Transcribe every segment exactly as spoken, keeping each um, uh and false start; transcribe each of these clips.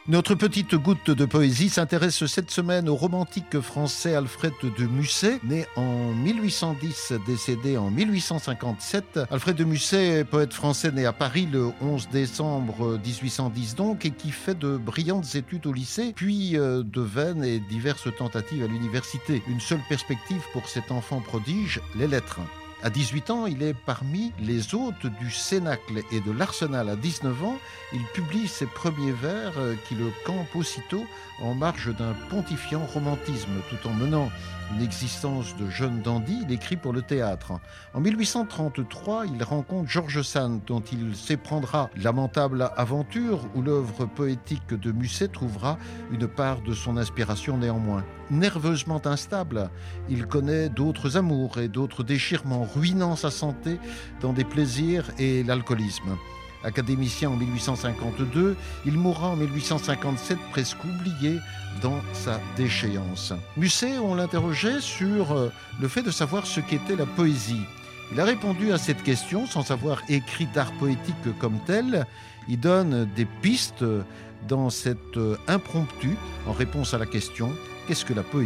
Notre petite goutte de poésie s'intéresse cette semaine au romantique français Alfred de Musset, né en mille huit cent dix, décédé en mille huit cent cinquante-sept. Alfred de Musset, poète français né à Paris le onze décembre dix-huit cent dix donc, et qui fait de brillantes études au lycée, puis de vaines et diverses tentatives à l'université. Une seule perspective pour cet enfant prodige, les lettres. À dix-huit ans, il est parmi les hôtes du Cénacle et de l'Arsenal. À dix-neuf ans, il publie ses premiers vers qui le campent aussitôt en marge d'un pontifiant romantisme. Tout en menant une existence de jeune dandy, il écrit pour le théâtre. En mille huit cent trente-trois, il rencontre George Sand, dont il s'éprendra lamentable aventure, où l'œuvre poétique de Musset trouvera une part de son inspiration néanmoins. Nerveusement instable, il connaît d'autres amours et d'autres déchirements, ruinant sa santé dans des plaisirs et l'alcoolisme. Académicien en mille huit cent cinquante-deux, il mourra en mille huit cent cinquante-sept presque oublié dans sa déchéance. Musset, on l'interrogeait sur le fait de savoir ce qu'était la poésie. Il a répondu à cette question sans avoir écrit d'art poétique comme tel. Il donne des pistes dans cet impromptu en réponse à la question « Qu'est-ce que la poésie ?»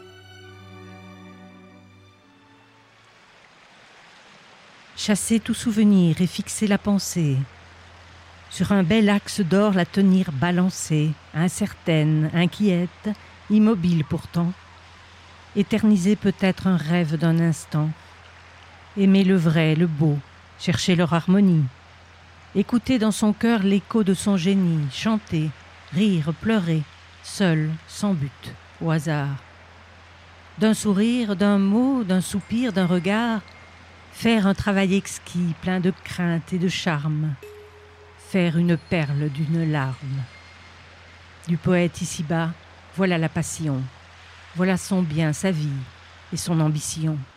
Chasser tout souvenir et fixer la pensée. Sur un bel axe d'or la tenir balancée, incertaine, inquiète, immobile pourtant. Éterniser peut-être un rêve d'un instant. Aimer le vrai, le beau, chercher leur harmonie. Écouter dans son cœur l'écho de son génie, chanter, rire, pleurer, seul, sans but, au hasard. D'un sourire, d'un mot, d'un soupir, d'un regard, faire un travail exquis, plein de crainte et de charme. Faire une perle d'une larme. Du poète ici-bas, voilà la passion. Voilà son bien, sa vie et son ambition.